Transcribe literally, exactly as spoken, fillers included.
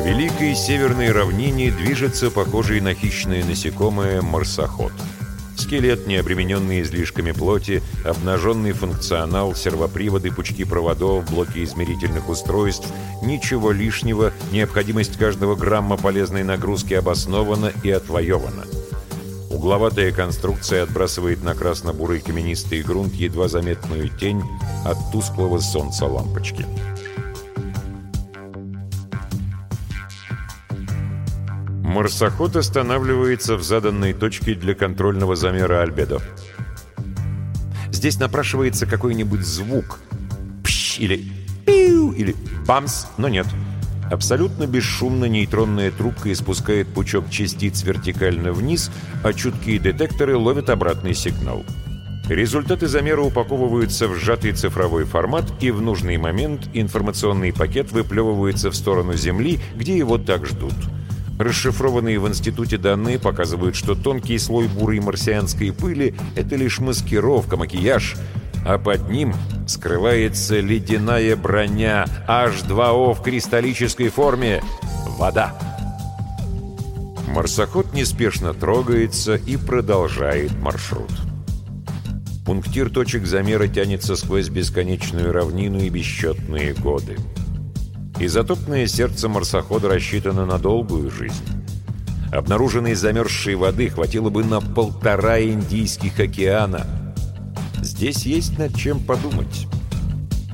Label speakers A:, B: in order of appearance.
A: великой северной равнине движется похожий на хищное насекомое марсоход. Скелет, не обремененный излишками плоти, обнаженный функционал, сервоприводы, пучки проводов, блоки измерительных устройств, ничего лишнего, необходимость каждого грамма полезной нагрузки обоснована и отвоевана. Угловатая конструкция отбрасывает на красно-бурый каменистый грунт едва заметную тень от тусклого солнца лампочки. Марсоход останавливается в заданной точке для контрольного замера альбедо. Здесь напрашивается какой-нибудь звук. Пш, или пиу, или бамс, но нет. Абсолютно бесшумно нейтронная трубка испускает пучок частиц вертикально вниз, а чуткие детекторы ловят обратный сигнал. Результаты замера упаковываются в сжатый цифровой формат, и в нужный момент информационный пакет выплевывается в сторону Земли, где его так ждут. Расшифрованные в институте данные показывают, что тонкий слой бурой марсианской пыли — это лишь маскировка, макияж, а под ним скрывается ледяная броня эйч два о в кристаллической форме — вода. Марсоход неспешно трогается и продолжает маршрут. Пунктир точек замера тянется сквозь бесконечную равнину и бесчетные годы. Изотопное сердце марсохода рассчитано на долгую жизнь. Обнаруженной замерзшей воды хватило бы на полтора Индийских океана. Здесь есть над чем подумать.